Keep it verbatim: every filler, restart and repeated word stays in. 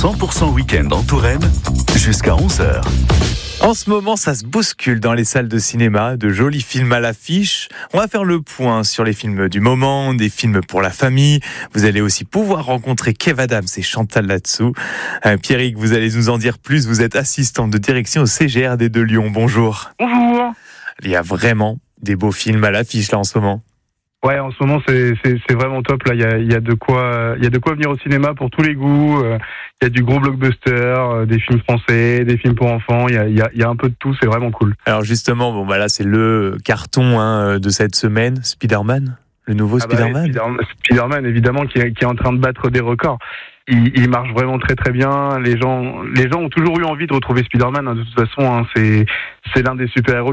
cent pour cent week-end en Touraine, jusqu'à onze heures. En ce moment, ça se bouscule dans les salles de cinéma, de jolis films à l'affiche. On va faire le point sur les films du moment, des films pour la famille. Vous allez aussi pouvoir rencontrer Kev Adams et Chantal Latsou. Euh, Pierrick, vous allez nous en dire plus. Vous êtes assistante de direction au C G R D de Lyon. Bonjour. Bonjour. Il y a vraiment des beaux films à l'affiche là en ce moment. Ouais, en ce moment c'est c'est, c'est vraiment top. Là, il y a, il y a de quoi, il y a de quoi venir au cinéma pour tous les goûts. Euh, il y a du gros blockbuster, euh, des films français, des films pour enfants. Il y a, il y a, il y a un peu de tout. C'est vraiment cool. Alors justement, bon bah là c'est le carton hein, de cette semaine, Spider-Man, le nouveau Ah bah, Spider-Man. Spider- Spider-Man, évidemment, qui est, qui est en train de battre des records. Il, il marche vraiment très très bien. Les gens, les gens ont toujours eu envie de retrouver Spider-Man. Hein, de toute façon, hein, c'est c'est l'un des super-héros